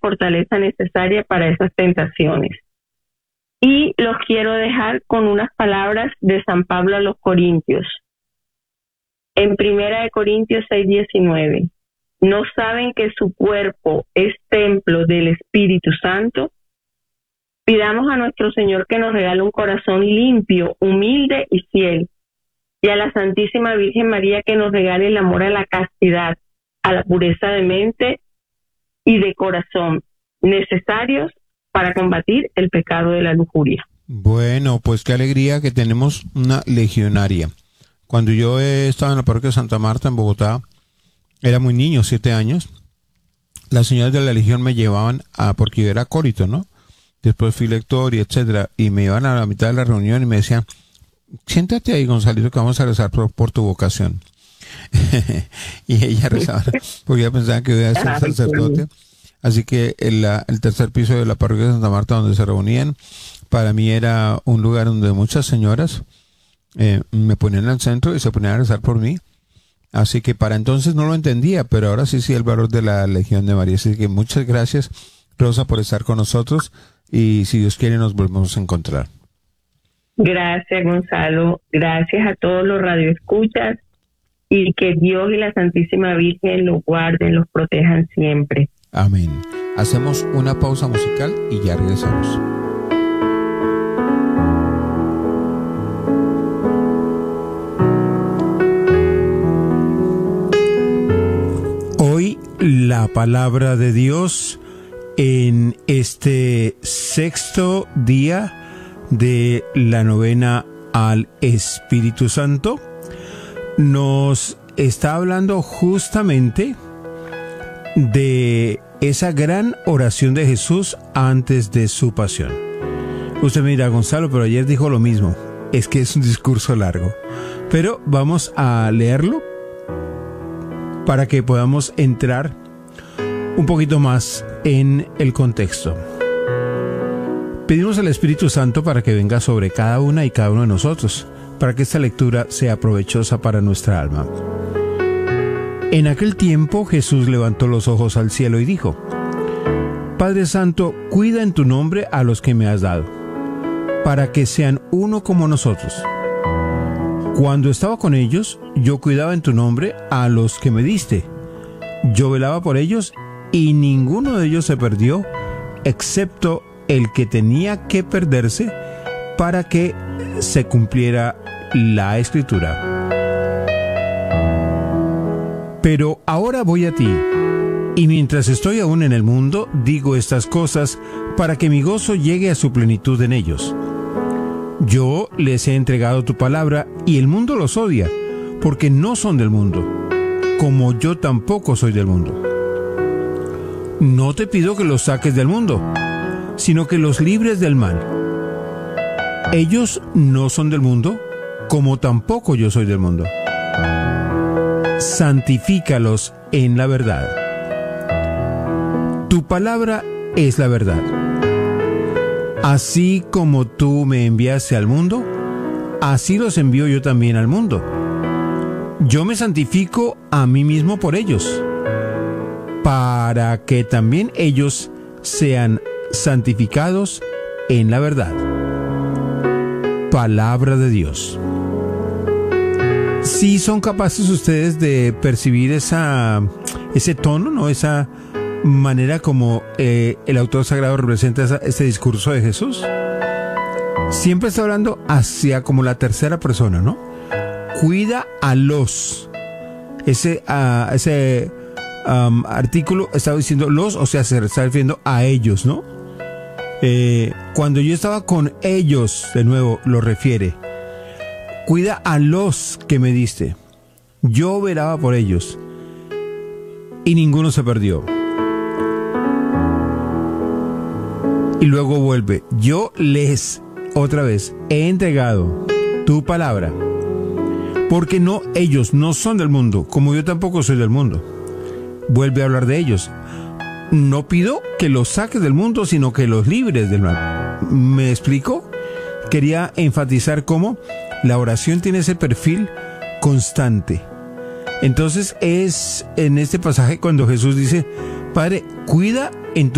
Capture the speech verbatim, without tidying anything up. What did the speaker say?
fortaleza necesaria para esas tentaciones. Y los quiero dejar con unas palabras de San Pablo a los Corintios. En Primera de Corintios seis diecinueve, ¿no saben que su cuerpo es templo del Espíritu Santo? Pidamos a nuestro Señor que nos regale un corazón limpio, humilde y fiel, y a la Santísima Virgen María que nos regale el amor a la castidad, a la pureza de mente y de corazón, necesarios para combatir el pecado de la lujuria. Bueno, pues qué alegría que tenemos una legionaria. Cuando yo estaba en la parroquia de Santa Marta, en Bogotá, era muy niño, siete años, las señoras de la Legión me llevaban a, porque yo era acólito, ¿no? Después fui lector y etcétera, y me iban a la mitad de la reunión y me decían, siéntate ahí, Gonzalito, que vamos a rezar por, por tu vocación. Y ella rezaba, porque ella pensaba que iba a ser sacerdote. Así que el, el tercer piso de la parroquia de Santa Marta, donde se reunían, para mí era un lugar donde muchas señoras eh, me ponían al centro y se ponían a rezar por mí. Así que para entonces no lo entendía, pero ahora sí, sí, el valor de la Legión de María. Así que muchas gracias, Rosa, por estar con nosotros, y si Dios quiere nos volvemos a encontrar. Gracias, Gonzalo. Gracias a todos los radioescuchas, y que Dios y la Santísima Virgen los guarden, los protejan siempre. Amén. Hacemos una pausa musical y ya regresamos. Hoy la palabra de Dios en este sexto día de la novena al Espíritu Santo nos está hablando justamente de esa gran oración de Jesús antes de su pasión. Usted me dirá, Gonzalo, pero ayer dijo lo mismo. Es que es un discurso largo. Pero vamos a leerlo para que podamos entrar un poquito más en el contexto. Pedimos al Espíritu Santo para que venga sobre cada una y cada uno de nosotros, para que esta lectura sea provechosa para nuestra alma. En aquel tiempo Jesús levantó los ojos al cielo y dijo: Padre Santo, cuida en tu nombre a los que me has dado, para que sean uno como nosotros. Cuando estaba con ellos, yo cuidaba en tu nombre a los que me diste. Yo velaba por ellos y ninguno de ellos se perdió, excepto el que tenía que perderse para que se cumpliera la Escritura. Pero ahora voy a ti, y mientras estoy aún en el mundo, digo estas cosas para que mi gozo llegue a su plenitud en ellos. Yo les he entregado tu palabra, y el mundo los odia, porque no son del mundo, como yo tampoco soy del mundo. No te pido que los saques del mundo, sino que los libres del mal. Ellos no son del mundo, como tampoco yo soy del mundo. Santifícalos en la verdad. Tu palabra es la verdad. Así como tú me enviaste al mundo, así los envío yo también al mundo. Yo me santifico a mí mismo por ellos, para que también ellos sean santificados en la verdad. Palabra de Dios. Si son capaces ustedes de percibir esa, ese tono, ¿no? Esa manera como eh, el autor sagrado representa esa, este discurso de Jesús. Siempre está hablando hacia como la tercera persona, ¿no? Cuida a los. Ese, uh, ese um, artículo estaba diciendo los, o sea, se está refiriendo a ellos, ¿no? Eh, cuando yo estaba con ellos, de nuevo, lo refiere. Cuida a los que me diste. Yo velaba por ellos, y ninguno se perdió. Y luego vuelve. Yo les, otra vez, he entregado tu palabra, porque no, ellos no son del mundo, como yo tampoco soy del mundo. Vuelve a hablar de ellos. No pido que los saques del mundo, sino que los libres del mal. ¿Me explico? Quería enfatizar cómo la oración tiene ese perfil constante. Entonces es en este pasaje cuando Jesús dice: Padre, cuida en tu